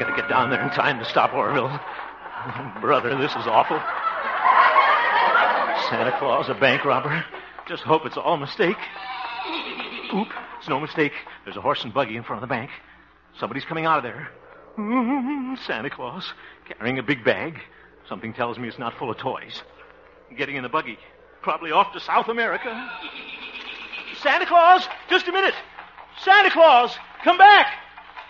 gotta get down there in time to stop Orville. Brother, this is awful. Santa Claus, a bank robber. Just hope it's all a mistake. Oop, it's no mistake. There's a horse and buggy in front of the bank. Somebody's coming out of there. Santa Claus, carrying a big bag. Something tells me it's not full of toys. Getting in the buggy. Probably off to South America. Santa Claus, just a minute. Santa Claus, come back.